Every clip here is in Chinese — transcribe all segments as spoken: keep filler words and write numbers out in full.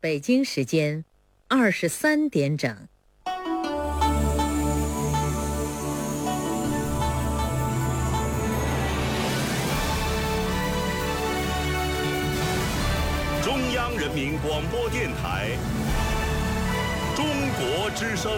北京时间二十三点整。 中央人民广播电台中国之声。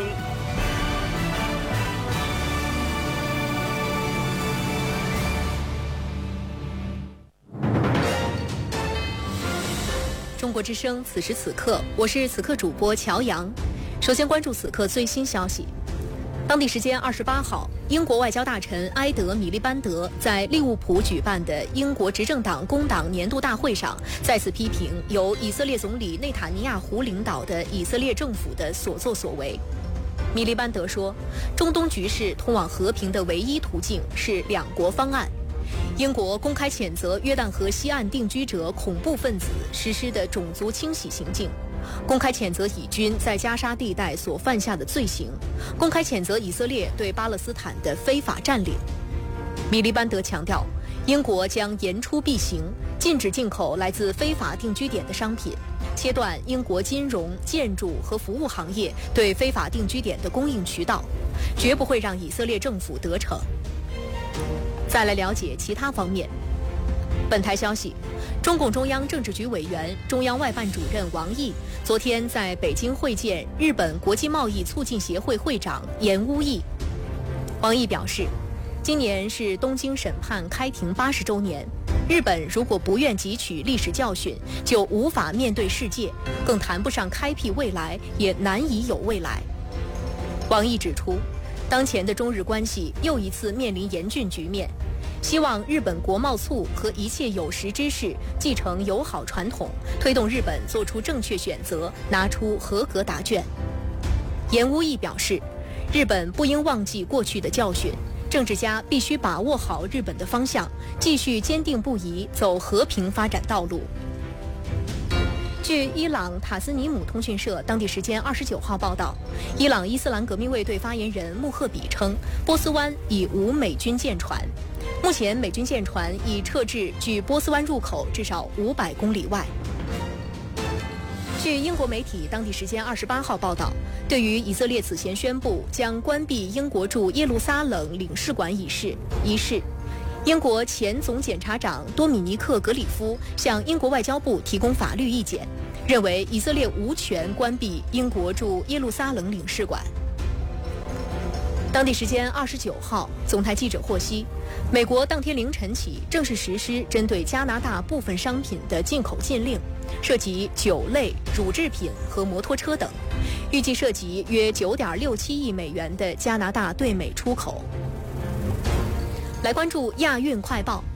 中国之声，此时此刻，我是此刻主播乔阳。首先关注此刻最新消息。当地时间二十八号，英国外交大臣埃德·米利班德在利物浦举办的英国执政党工党年度大会上，再次批评由以色列总理内塔尼亚胡领导的以色列政府的所作所为。米利班德说，中东局势通往和平的唯一途径是两国方案。英国公开谴责约旦河西岸定居者恐怖分子实施的种族清洗行径，公开谴责以军在加沙地带所犯下的罪行，公开谴责以色列对巴勒斯坦的非法占领。米利班德强调，英国将言出必行，禁止进口来自非法定居点的商品，切断英国金融、建筑和服务行业对非法定居点的供应渠道，绝不会让以色列政府得逞。再来了解其他方面。本台消息，中共中央政治局委员、中央外办主任王毅昨天在北京会见日本国际贸易促进协会会长岩屋义。王毅表示，今年是东京审判开庭八十周年，日本如果不愿汲取历史教训，就无法面对世界，更谈不上开辟未来，也难以有未来。王毅指出，当前的中日关系又一次面临严峻局面，希望日本国贸促和一切有识之士继承友好传统，推动日本做出正确选择，拿出合格答卷。岩屋义表示，日本不应忘记过去的教训，政治家必须把握好日本的方向，继续坚定不移走和平发展道路。据伊朗塔斯尼姆通讯社当地时间二十九号报道，伊朗伊斯兰革命卫队发言人穆赫比称，波斯湾已无美军舰船，目前美军舰船已撤至距波斯湾入口至少五百公里外。据英国媒体当地时间二十八号报道，对于以色列此前宣布将关闭英国驻耶路撒冷领事馆一事，一事英国前总检察长多米尼克·格里夫向英国外交部提供法律意见，认为以色列无权关闭英国驻耶路撒冷领事馆。当地时间二十九号，总台记者获悉，美国当天凌晨起正式实施针对加拿大部分商品的进口禁令，涉及酒类、乳制品和摩托车等，预计涉及约九点六七亿美元的加拿大对美出口。来关注亚运快报。